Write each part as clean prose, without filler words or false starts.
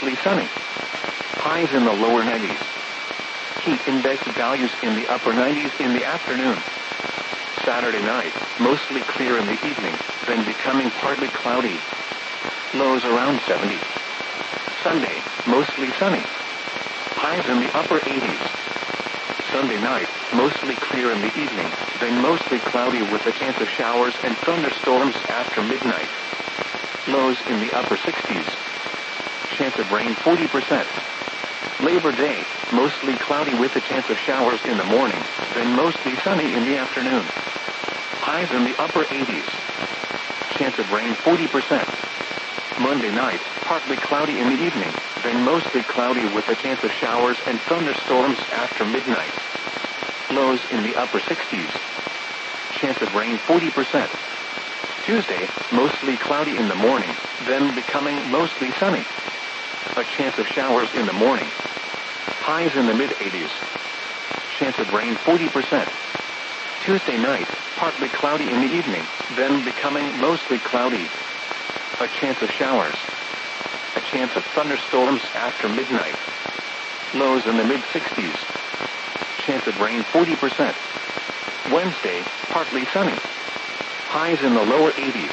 mostly sunny. Highs in the lower 90s. Heat index values in the upper 90s in the afternoon. Saturday night, mostly clear in the evening, then becoming partly cloudy. Lows around 70. Sunday, mostly sunny. Highs in the upper 80s. Sunday night, mostly clear in the evening, then mostly cloudy with a chance of showers and thunderstorms after midnight. Lows in the upper 60s. Chance of rain 40%. Labor Day, mostly cloudy with a chance of showers in the morning, then mostly sunny in the afternoon. Highs in the upper 80s. Chance of rain 40%. Monday night, partly cloudy in the evening, then mostly cloudy with a chance of showers and thunderstorms after midnight. Lows in the upper 60s. Chance of rain 40%. Tuesday, mostly cloudy in the morning, then becoming mostly sunny. A chance of showers in the morning. Highs in the mid-80s. Chance of rain 40%. Tuesday night, partly cloudy in the evening, then becoming mostly cloudy. A chance of showers. A chance of thunderstorms after midnight. Lows in the mid-60s. Chance of rain 40%. Wednesday, partly sunny. Highs in the lower 80s.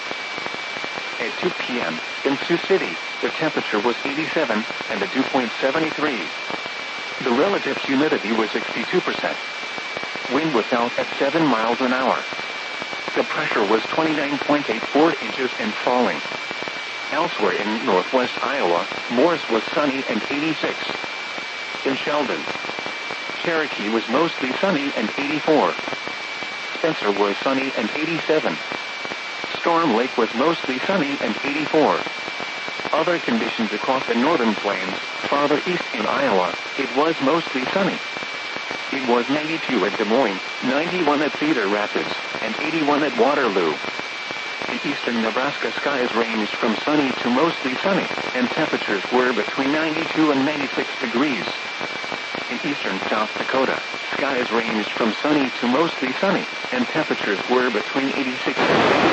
At 2 p.m., in Sioux City, the temperature was 87 and the dew point 73. The relative humidity was 62%. Wind was out at 7 miles an hour. The pressure was 29.84 inches and falling. Elsewhere in northwest Iowa, Morris was sunny and 86. In Sheldon, Cherokee was mostly sunny and 84. Spencer was sunny and 87. Storm Lake was mostly sunny and 84. Other conditions across the northern plains, farther east in Iowa, it was mostly sunny. It was 92 at Des Moines, 91 at Cedar Rapids, and 81 at Waterloo. In eastern Nebraska, skies ranged from sunny to mostly sunny, and temperatures were between 92 and 96 degrees. In eastern South Dakota, skies ranged from sunny to mostly sunny, and temperatures were between 86 and 90.